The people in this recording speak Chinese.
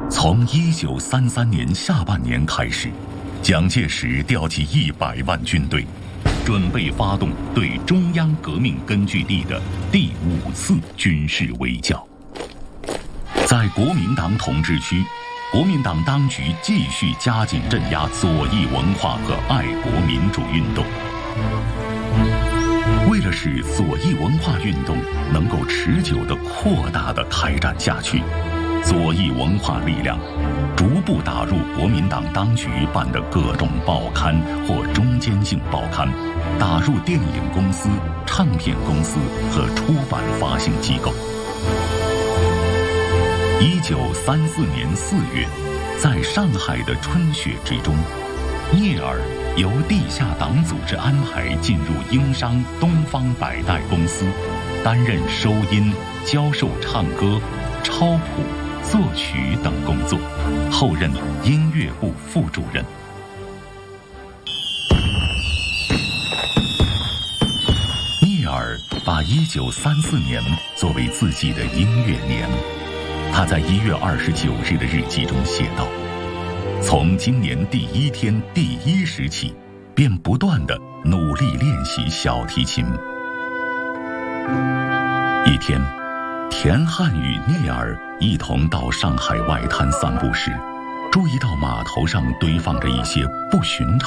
从1933年下半年开始，蒋介石调集100万军队，准备发动对中央革命根据地的第5次军事围剿。在国民党统治区，国民党当局继续加紧镇压左翼文化和爱国民主运动。为了使左翼文化运动能够持久地扩大地开展下去，左翼文化力量逐步打入国民党当局办的各种报刊或中间性报刊，打入电影公司、唱片公司和出版发行机构。1934年4月，在上海的春雪之中，聂耳由地下党组织安排进入英商东方百代公司，担任收音、教授唱歌、抄谱、作曲等工作，后任音乐部副主任。聂耳把1934年作为自己的音乐年。他在1月29日的日记中写道：从今年第1天第1时起，便不断地努力练习小提琴。一天，田汉与聂耳一同到上海外滩散步时，注意到码头上堆放着一些不寻常